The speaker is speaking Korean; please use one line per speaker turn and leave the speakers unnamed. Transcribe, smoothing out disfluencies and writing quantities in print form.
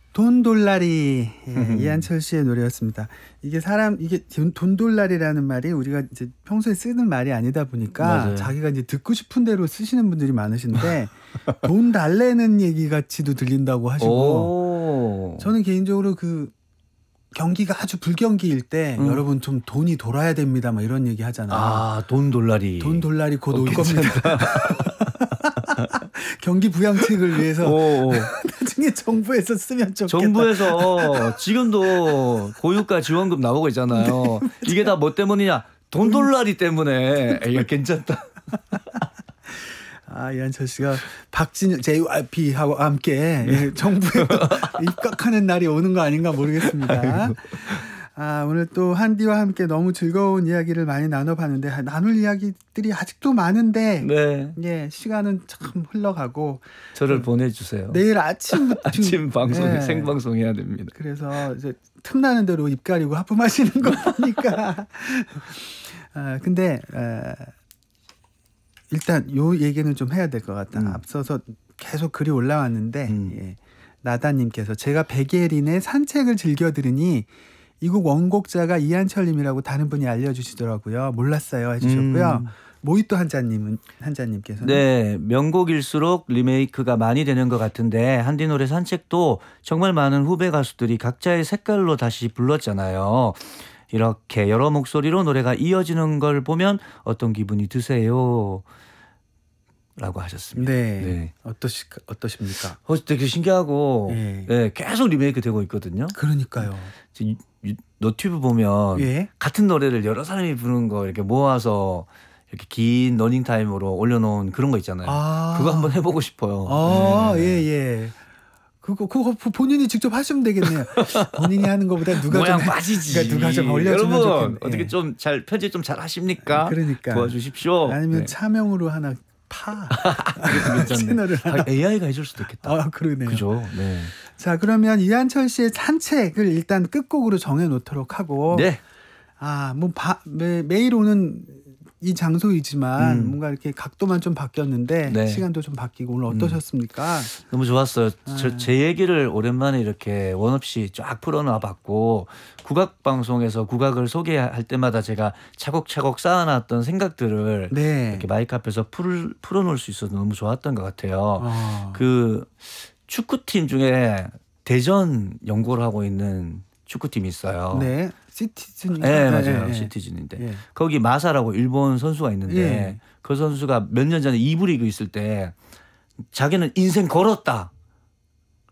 돈돌라리 이한철 씨의 노래였습니다. 이게 돈돌라리라는 말이 우리가 이제 평소에 쓰는 말이 아니다 보니까
맞아요.
자기가 이제 듣고 싶은 대로 쓰시는 분들이 많으신데 돈 달래는 얘기 같이도 들린다고 하시고 저는 개인적으로 그 경기가 아주 불경기일 때 여러분 좀 돈이 돌아야 됩니다. 막 이런 얘기 하잖아요.
아, 돈돌라리.
돈돌라리 곧 올 겁니다. 경기 부양책을 위해서 나중에 정부에서 쓰면 좋겠다.
정부에서 지금도 고유가 지원금 나오고 있잖아요. 네. 이게 다 뭐 때문이냐? 돈돌라리 때문에. 이게 괜찮다.
아, 이한철 씨가 박진영 JYP하고 함께 정부에 입각하는 날이 오는 거 아닌가 모르겠습니다. 아, 오늘 또 한디와 함께 너무 즐거운 이야기를 많이 나눠봤는데 나눌 이야기들이 아직도 많은데
네.
예, 시간은 참 흘러가고
저를 보내주세요.
내일 아침부터
아침 방송에 생방송해야 됩니다.
그래서 이제 틈나는 대로 입 가리고 하품하시는 거 보니까 근데 일단 요 얘기는 좀 해야 될 것 같다. 앞서서 계속 글이 올라왔는데 예, 나다님께서 제가 백예린의 산책을 즐겨 들으니 이 곡 원곡자가 이한철님이라고 다른 분이 알려주시더라고요. 몰랐어요 해주셨고요. 모히또 한자님께서는
네, 명곡일수록 리메이크가 많이 되는 것 같은데 한디 노래 산책도 정말 많은 후배 가수들이 각자의 색깔로 다시 불렀잖아요. 이렇게 여러 목소리로 노래가 이어지는 걸 보면 어떤 기분이 드세요? 라고 하셨습니다.
네. 어떠십니까?
되게 신기하고 네, 계속 리메이크 되고 있거든요.
그러니까요.
너튜브 보면 같은 노래를 여러 사람이 부르는 거 이렇게 모아서 이렇게 긴 러닝타임으로 올려놓은 그런 거 있잖아요. 그거 한번 해보고 싶어요.
예. 그거 본인이 직접 하시면 되겠네요. 본인이 하는 것보다 누가
모양
좀
빠지지.
그러니까 누가 좀 올려주면
여러분
좋겠네.
어떻게 좀 잘 편집 좀 잘 하십니까?
그러니까
도와주십시오.
아니면 차명으로 하나
괜찮네. AI가 해줄 수도 있겠다.
아, 그러네요.
그죠. 네.
자, 그러면 이한철 씨의 산책을 일단 끝곡으로 정해놓도록 하고.
네.
매일 오는 이 장소이지만 뭔가 이렇게 각도만 좀 바뀌었는데 시간도 좀 바뀌고 오늘 어떠셨습니까?
너무 좋았어요. 제 얘기를 오랜만에 이렇게 원 없이 쫙 풀어놔 봤고 국악 방송에서 국악을 소개할 때마다 제가 차곡차곡 쌓아놨던 생각들을 이렇게 마이크 앞에서 풀어놓을 수 있어서 너무 좋았던 것 같아요. 그 축구팀 중에 대전 연고를 하고 있는 축구팀이 있어요.
네. 시티즌인가?
네, 맞아요. 시티즌인데 거기 마사라고 일본 선수가 있는데 그 선수가 몇 년 전에 2부 리그 있을 때 자기는 인생 걸었다.